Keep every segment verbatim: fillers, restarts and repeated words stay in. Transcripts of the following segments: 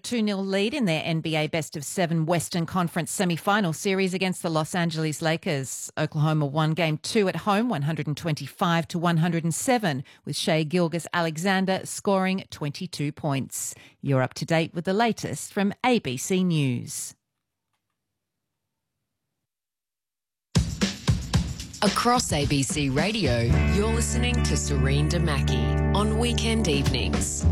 two nil lead in their N B A Best of Seven Western Conference semi-final series against the Los Angeles Lakers. Oklahoma won Game two at home, one twenty-five to one oh seven, with Shai Gilgeous-Alexander scoring twenty-two points. You're up to date with the latest from A B C News. Across A B C Radio, you're listening to Serene Damaki on weekend evenings.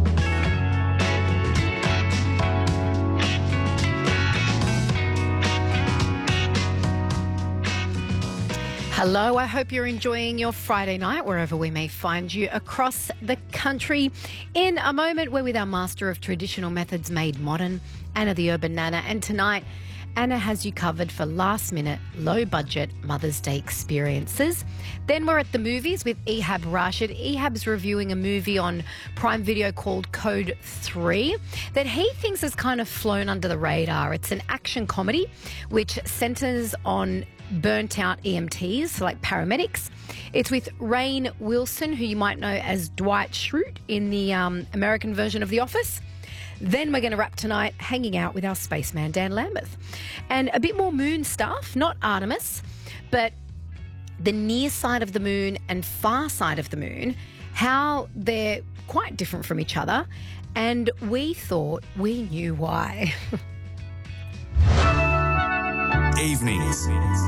Hello, I hope you're enjoying your Friday night wherever we may find you across the country. In a moment, we're with our master of traditional methods made modern, Anna the Urban Nana, and tonight Anna has you covered for last-minute, low-budget Mother's Day experiences. Then we're at the movies with Ehab Rashid. Ehab's reviewing a movie on Prime Video called Code three that he thinks has kind of flown under the radar. It's an action comedy which centres on burnt-out E M Ts, so like paramedics. It's with Rainn Wilson, who you might know as Dwight Schrute in the um, American version of The Office. Then we're going to wrap tonight hanging out with our spaceman, Dan Lambeth. And a bit more moon stuff, not Artemis, but the near side of the moon and far side of the moon, how they're quite different from each other. And we thought we knew why. Evenings.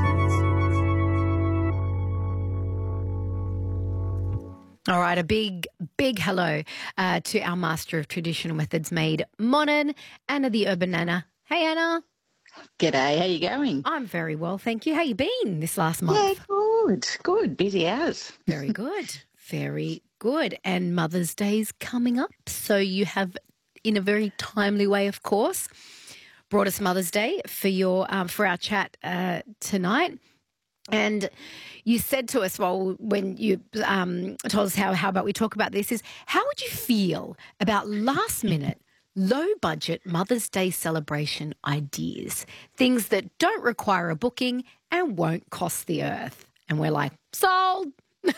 All right, a big, big hello uh, to our master of traditional methods made modern, Anna the Urban Nana. Hey, Anna. G'day, how you going? I'm very well, thank you. How you been this last month? Yeah, good, good. Busy hours. Very good, very good. And Mother's Day's coming up, so you have, in a very timely way, of course, brought us Mother's Day for your um, for our chat uh, tonight. And you said to us, well, when you um, told us how, how about we talk about this, is how would you feel about last-minute, low-budget Mother's Day celebration ideas, things that don't require a booking and won't cost the earth? And we're like, sold.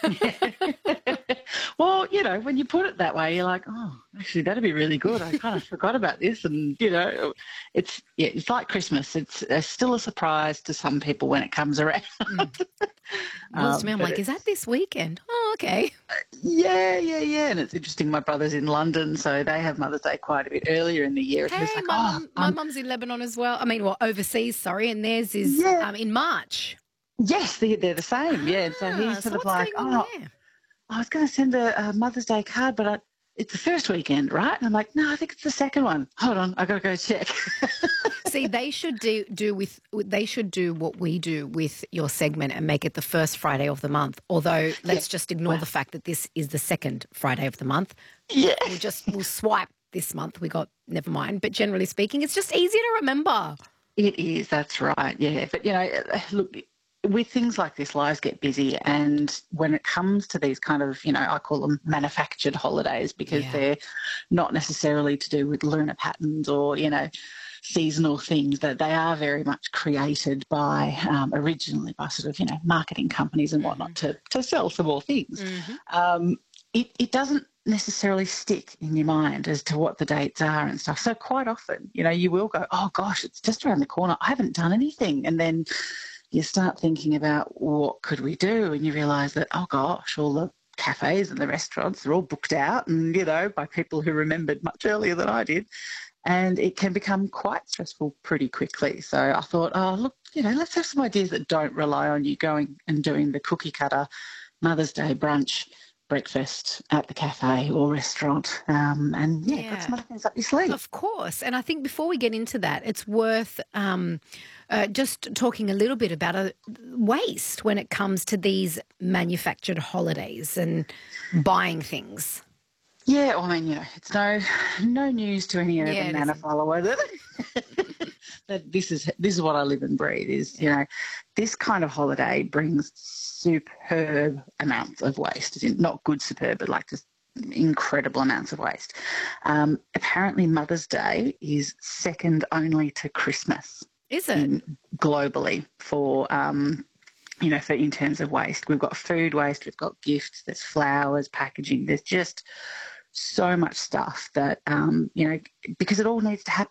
Well, you know, when you put it that way, you're like, oh, actually, that'd be really good. I kind of forgot about this. And, you know, it's yeah, it's like Christmas. It's uh, still a surprise to some people when it comes around. Mm. Well, to me, I'm like, is that this weekend? Oh, okay. Yeah, yeah, yeah. And it's interesting. My brother's in London, so they have Mother's Day quite a bit earlier in the year. Hey, like, my, oh, mum, my um, mum's in Lebanon as well. I mean, well, overseas, sorry, and theirs is Yeah. um, in March. Yes, they, they're the same. Yeah. So Ah, he's so sort of what's like, going on oh, there? I was going to send a, a Mother's Day card, but I, it's the first weekend, right? And I'm like, no, I think it's the second one. Hold on, I got to go check. See, they should do, do with they should do what we do with your segment and make it the first Friday of the month. Although, let's Yeah. just ignore Wow. the fact that this is the second Friday of the month. Yeah. We'll just we'll swipe this month. We got never mind. But generally speaking, it's just easier to remember. It is, that's right, yeah. But, you know, look, with things like this, lives get busy. And when it comes to these kind of, you know, I call them manufactured holidays because Yeah. they're not necessarily to do with lunar patterns or, you know, seasonal things, that they are very much created by, um, originally by sort of, you know, marketing companies and whatnot to, to sell some more things. Mm-hmm. Um, it, it doesn't necessarily stick in your mind as to what the dates are and stuff. So quite often, you know, you will go, oh gosh, it's just around the corner. I haven't done anything. And then you start thinking about what could we do? And you realise that, oh gosh, all the cafes and the restaurants are all booked out and, you know, by people who remembered much earlier than I did. And it can become quite stressful pretty quickly. So I thought, oh, look, you know, let's have some ideas that don't rely on you going and doing the cookie cutter Mother's Day brunch, breakfast at the cafe or restaurant, um, and yeah, Yeah. put some other things up your sleeve. Of course. And I think before we get into that, it's worth um, uh, just talking a little bit about uh, waste when it comes to these manufactured holidays and buying things. Yeah, well, I mean, you know, it's no no news to any urban Yeah, it manor isn't. follower that, that this is this is what I live and breathe. Is you know, this kind of holiday brings superb amounts of waste. As in, not good superb, but like just incredible amounts of waste. Um, apparently, Mother's Day is second only to Christmas. Is it? In, globally for um, you know, for in terms of waste. We've got food waste, we've got gifts, there's flowers, packaging. There's just so much stuff that, um, you know, because it all needs to happen